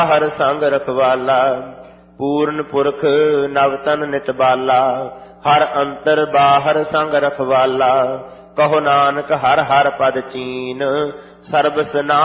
ਹਰ ਸੰਗ ਰਖਵਾਲਾ। ਪੂਰਨ ਪੁਰਖ ਨਵ ਤਨ ਨਿਤ ਬਾਲਾ। ਹਰ ਅੰਤਰ ਬਾਹਰ ਸੰਗ ਰਖਵਾਲਾ। ਕਹੋ ਨਾਨਕ ਹਰ ਹਰ ਪਦ ਚੀਨ। ਸਰਬਸ ਨਾਮ